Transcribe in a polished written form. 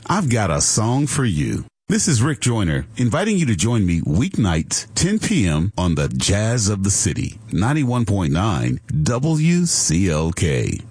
I've got a song for you. This is Rick Joyner, inviting you to join me weeknights, 10 p.m. on the Jazz of the City, 91.9 WCLK.